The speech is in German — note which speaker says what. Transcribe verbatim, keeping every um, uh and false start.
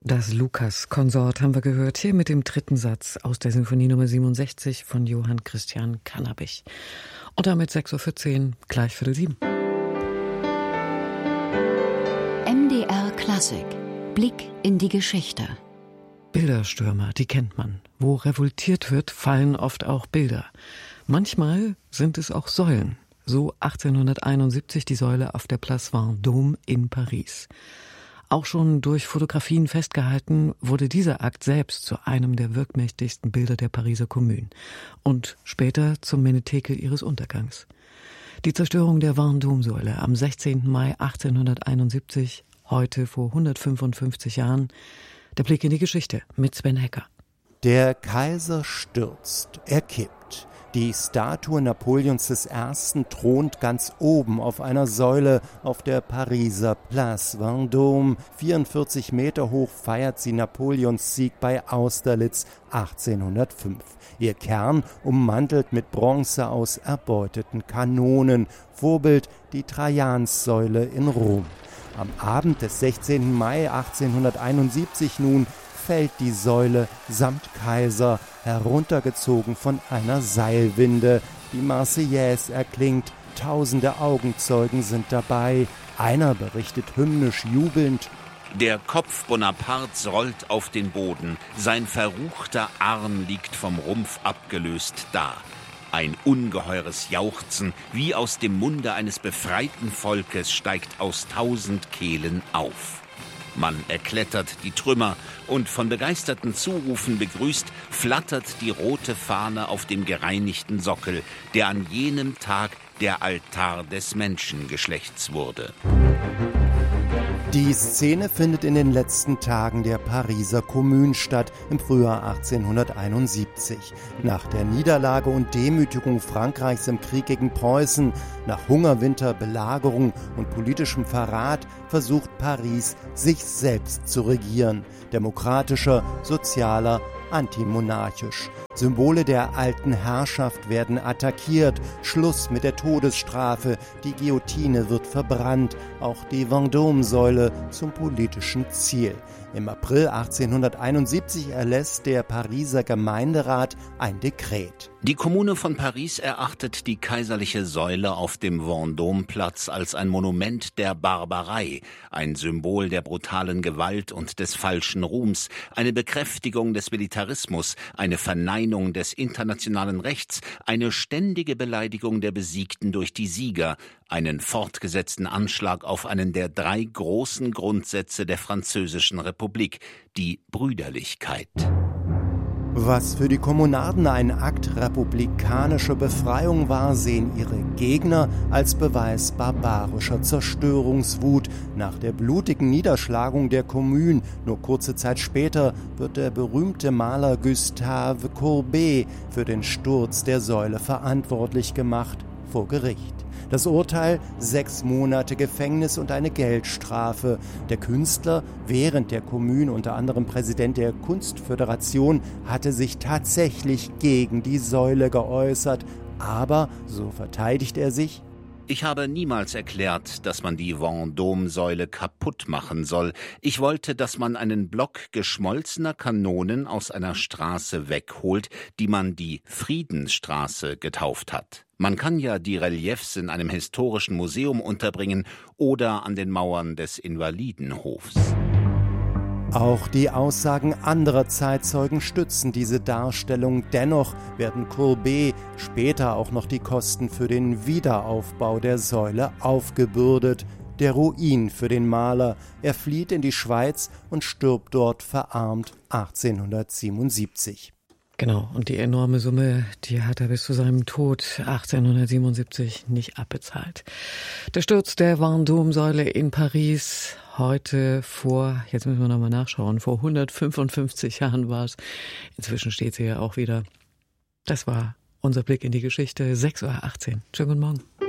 Speaker 1: Das Lukas-Konsort haben wir gehört, hier mit dem dritten Satz aus der Sinfonie Nummer siebenundsechzig von Johann Christian Cannabich. Und damit sechs Uhr vierzehn, gleich Viertel sieben.
Speaker 2: M D R Klassik. Blick in die Geschichte.
Speaker 1: Bilderstürmer, die kennt man. Wo revoltiert wird, fallen oft auch Bilder. Manchmal sind es auch Säulen. So achtzehnhunderteinundsiebzig die Säule auf der Place Vendôme in Paris. Auch schon durch Fotografien festgehalten, wurde dieser Akt selbst zu einem der wirkmächtigsten Bilder der Pariser Kommune und später zum Menetekel ihres Untergangs. Die Zerstörung der Vendôme-Säule am sechzehnten Mai achtzehnhunderteinundsiebzig, heute vor hundertfünfundfünfzig Jahren. Der Blick in die Geschichte mit Sven Hecker.
Speaker 3: Der Kaiser stürzt, er kippt. Die Statue Napoleons des Ersten thront ganz oben auf einer Säule auf der Pariser Place Vendôme. vierundvierzig Meter hoch feiert sie Napoleons Sieg bei Austerlitz achtzehnhundertfünf. Ihr Kern ummantelt mit Bronze aus erbeuteten Kanonen. Vorbild die Trajanssäule in Rom. Am Abend des sechzehnten Mai achtzehnhunderteinundsiebzig nun fällt die Säule samt Kaiser, heruntergezogen von einer Seilwinde. Die Marseillaise erklingt, tausende Augenzeugen sind dabei. Einer berichtet hymnisch jubelnd:
Speaker 4: Der Kopf Bonapartes rollt auf den Boden, sein verruchter Arm liegt vom Rumpf abgelöst da. Ein ungeheures Jauchzen, wie aus dem Munde eines befreiten Volkes, steigt aus tausend Kehlen auf. Man erklettert die Trümmer und von begeisterten Zurufen begrüßt, flattert die rote Fahne auf dem gereinigten Sockel, der an jenem Tag der Altar des Menschengeschlechts wurde.
Speaker 3: Die Szene findet in den letzten Tagen der Pariser Kommune statt, im Frühjahr achtzehnhunderteinundsiebzig. Nach der Niederlage und Demütigung Frankreichs im Krieg gegen Preußen, nach Hungerwinter, Belagerung und politischem Verrat versucht Paris, sich selbst zu regieren. Demokratischer, sozialer, antimonarchisch. Symbole der alten Herrschaft werden attackiert. Schluss mit der Todesstrafe. Die Guillotine wird verbrannt. Auch die Vendôme-Säule zum politischen Ziel. Im April achtzehnhunderteinundsiebzig erlässt der Pariser Gemeinderat ein Dekret.
Speaker 4: Die Kommune von Paris erachtet die kaiserliche Säule auf dem Vendôme-Platz als ein Monument der Barbarei, ein Symbol der brutalen Gewalt und des falschen Ruhms, eine Bekräftigung des Militarismus, eine Verneinung des internationalen Rechts, eine ständige Beleidigung der Besiegten durch die Sieger, einen fortgesetzten Anschlag auf einen der drei großen Grundsätze der französischen Republik, die Brüderlichkeit.
Speaker 3: Was für die Kommunarden ein Akt republikanischer Befreiung war, sehen ihre Gegner als Beweis barbarischer Zerstörungswut. Nach der blutigen Niederschlagung der Kommune, nur kurze Zeit später, wird der berühmte Maler Gustave Courbet für den Sturz der Säule verantwortlich gemacht, vor Gericht. Das Urteil: sechs Monate Gefängnis und eine Geldstrafe. Der Künstler, während der Kommune unter anderem Präsident der Kunstföderation, hatte sich tatsächlich gegen die Säule geäußert. Aber, so verteidigt er sich:
Speaker 4: Ich habe niemals erklärt, dass man die Vendôme-Säule kaputt machen soll. Ich wollte, dass man einen Block geschmolzener Kanonen aus einer Straße wegholt, die man die Friedensstraße getauft hat. Man kann ja die Reliefs in einem historischen Museum unterbringen oder an den Mauern des Invalidenhofs.
Speaker 3: Auch die Aussagen anderer Zeitzeugen stützen diese Darstellung. Dennoch werden Courbet später auch noch die Kosten für den Wiederaufbau der Säule aufgebürdet. Der Ruin für den Maler. Er flieht in die Schweiz und stirbt dort verarmt achtzehnhundertsiebenundsiebzig.
Speaker 1: Genau, und die enorme Summe, die hat er bis zu seinem Tod achtzehnhundertsiebenundsiebzig nicht abbezahlt. Der Sturz der Vendôme-Säule in Paris heute vor, jetzt müssen wir nochmal nachschauen, vor hundertfünfundfünfzig Jahren war es. Inzwischen steht sie ja auch wieder. Das war unser Blick in die Geschichte, sechs Uhr achtzehn. Schönen guten Morgen.